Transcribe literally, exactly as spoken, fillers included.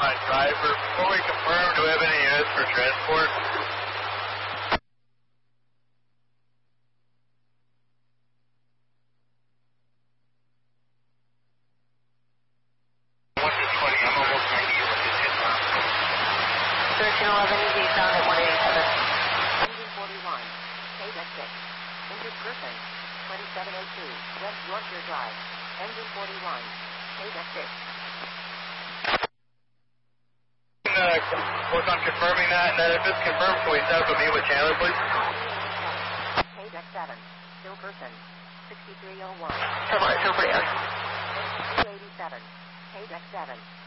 my driver. Before we confirm, do we have any units for transport? thirteen eleven E Z sound at one eighty-seven. Engine forty-one, K deck six. Injured person, twenty-seven oh two, West Yorkshire Drive. Engine forty-one, K deck six. Uh, work on confirming that, and then if it's confirmed, can we set up a meet with Chandler, please? K deck seven, still person, sixty-three oh one. Come on, two eighty-seven, K deck seven.